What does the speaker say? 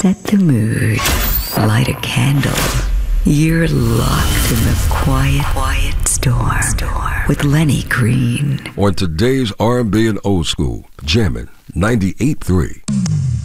Set the mood. Light a candle. You're locked in the quiet storm with Lenny Green. On today's R&B and old school, Jammin' 98.3.